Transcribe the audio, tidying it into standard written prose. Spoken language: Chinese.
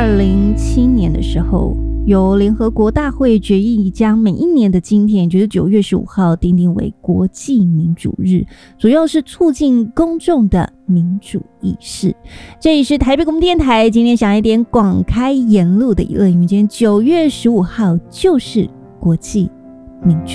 2007年的时候，由联合国大会决议将每一年的今天，也就是9月15号定定为国际民主日，主要是促进公众的民主意识。这里是台北广播电台，今天想一点广开言路的娱乐，因为今天9月15号就是国际民主